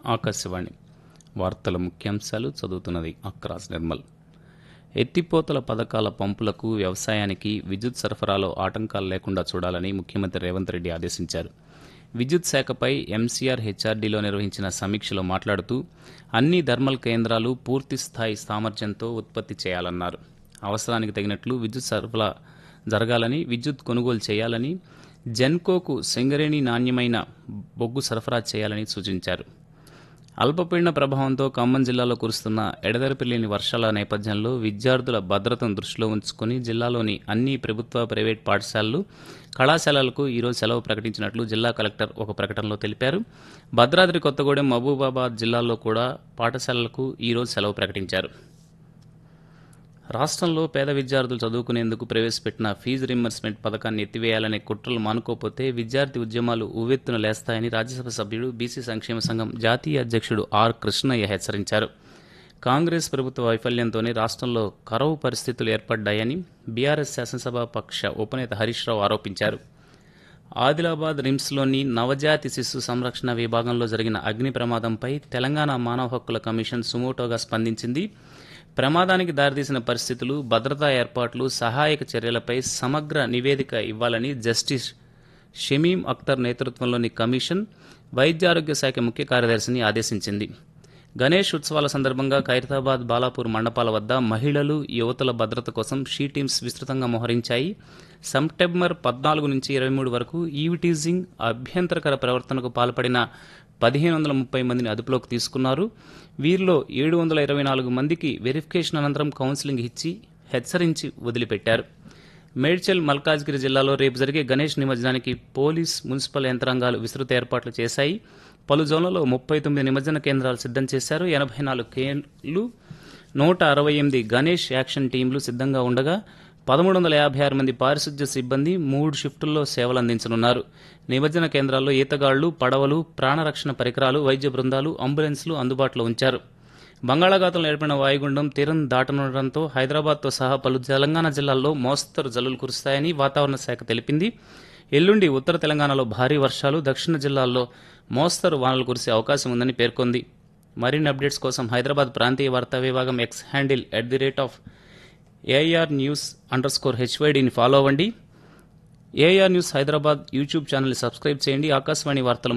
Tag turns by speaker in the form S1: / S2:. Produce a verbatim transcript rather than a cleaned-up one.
S1: ఆకాశవాణి వార్తల ముఖ్యాంశాలు చదువుతున్నది అక్రాస్ నిర్మల్. ఎత్తిపోతల పథకాల పంపులకు, వ్యవసాయానికి విద్యుత్ సరఫరాలో ఆటంకాలు లేకుండా చూడాలని ముఖ్యమంత్రి రేవంత్ రెడ్డి ఆదేశించారు. విద్యుత్ శాఖపై ఎంసీఆర్ హెచ్ఆర్డీలో నిర్వహించిన సమీక్షలో మాట్లాడుతూ అన్ని థర్మల్ కేంద్రాలు పూర్తి స్థాయి సామర్థ్యంతో ఉత్పత్తి చేయాలన్నారు. అవసరానికి తగినట్లు విద్యుత్ సరఫరా జరగాలని, విద్యుత్ కొనుగోలు చేయాలని, జెన్కోకు సింగరేణి నాణ్యమైన బొగ్గు సరఫరా చేయాలని సూచించారు. అల్పపీడన ప్రభావంతో ఖమ్మం జిల్లాలో కురుస్తున్న ఎడతెరిపి లేని వర్షాల నేపథ్యంలో విద్యార్థుల భద్రతను దృష్టిలో ఉంచుకుని జిల్లాలోని అన్ని ప్రభుత్వ, ప్రైవేట్ పాఠశాలలు, కళాశాలలకు ఈరోజు సెలవు ప్రకటించినట్లు జిల్లా కలెక్టర్ ఒక ప్రకటనలో తెలిపారు. భద్రాద్రి కొత్తగూడెం, మహబూబాబాద్ జిల్లాల్లో కూడా పాఠశాలలకు ఈరోజు సెలవు ప్రకటించారు. రాష్ట్రంలో పేద విద్యార్థులు చదువుకునేందుకు ప్రవేశపెట్టిన ఫీజు రీయింబర్స్మెంట్ పథకాన్ని ఎత్తివేయాలనే కుట్రలు మానుకోకపోతే విద్యార్థి ఉద్యమాలు ఉవ్వెత్తున లేస్తాయని రాజ్యసభ సభ్యుడు, బీసీ సంక్షేమ సంఘం జాతీయ అధ్యక్షుడు ఆర్ కృష్ణయ్య హెచ్చరించారు. కాంగ్రెస్ ప్రభుత్వ వైఫల్యంతోనే రాష్ట్రంలో కరవు పరిస్థితులు ఏర్పడ్డాయని బీఆర్ఎస్ శాసనసభ పక్ష ఉపనేత హరీష్ రావు ఆరోపించారు. ఆదిలాబాద్ రిమ్స్లోని నవజాతి శిశు సంరక్షణ విభాగంలో జరిగిన అగ్ని ప్రమాదంపై తెలంగాణ మానవ హక్కుల కమిషన్ సుమోటోగా స్పందించింది. ప్రమాదానికి దారితీసిన పరిస్థితులు, భద్రతా ఏర్పాట్లు, సహాయక చర్యలపై సమగ్ర నివేదిక ఇవ్వాలని జస్టిస్ షమీం అఖ్తర్ నేతృత్వంలోని కమిషన్ వైద్యారోగ్య శాఖ ముఖ్య కార్యదర్శిని ఆదేశించింది. గణేష్ ఉత్సవాల సందర్భంగా ఖైరతాబాద్, బాలాపూర్ మండపాల వద్ద మహిళలు, యువతుల భద్రత కోసం షీ టీమ్స్ విస్తృతంగా మోహరించాయి. సెప్టెంబర్ పద్నాలుగు నుంచి ఇరవై మూడు వరకు ఈవ్టీజింగ్, అభ్యంతరకర ప్రవర్తనకు పాల్పడిన పదిహేను వందల ముప్పై మందిని అదుపులోకి తీసుకున్నారు. వీరిలో ఏడు వందల ఇరవై నాలుగు మందికి వెరిఫికేషన్ అనంతరం కౌన్సిలింగ్ ఇచ్చి హెచ్చరించి వదిలిపెట్టారు. మేడ్చల్, మల్కాజ్గిరి జిల్లాలో రేపు జరిగే గణేష్ నిమజ్జనానికి పోలీస్, మున్సిపల్ యంత్రాంగాలు విస్తృత ఏర్పాట్లు చేశాయి. పలు జోన్లలో ముప్పై తొమ్మిది నిమజ్జన కేంద్రాలు సిద్ధం చేశారు. ఎనభై నాలుగు కేంద్రాలు, నూట అరవై ఎనిమిది గణేష్ యాక్షన్ టీంలు సిద్ధంగా ఉండగా పదమూడు వందల యాభై ఆరు మంది పారిశుద్ధ్య సిబ్బంది మూడు షిఫ్టుల్లో సేవలు అందించనున్నారు. నిమజ్జన కేంద్రాల్లో ఈతగాళ్లు, పడవలు, ప్రాణరక్షణ పరికరాలు, వైద్య బృందాలు, అంబులెన్స్లు అందుబాటులో ఉంచారు. బంగాళాఖాతంలో ఏర్పడిన వాయుగుండం తీరం దాటనుండటంతో హైదరాబాద్తో సహా పలు తెలంగాణ జిల్లాల్లో మోస్తరు జల్లులు కురుస్తాయని వాతావరణ శాఖ తెలిపింది. ఎల్లుండి ఉత్తర తెలంగాణలో భారీ వర్షాలు, దక్షిణ జిల్లాల్లో మోస్తరు వానలు కురిసే అవకాశం ఉందని పేర్కొంది. మరిన్ని అప్డేట్స్ కోసం హైదరాబాద్ ప్రాంతీయ వార్తా విభాగం X handle at the rate of AR news under score హెచ్వైడీని follow అవ్వండి. ఏఆర్ న్యూస్ హైదరాబాద్ యూట్యూబ్ ఛానల్ని సబ్స్క్రైబ్ చేయండి. ఆకాశవాణి వార్తలు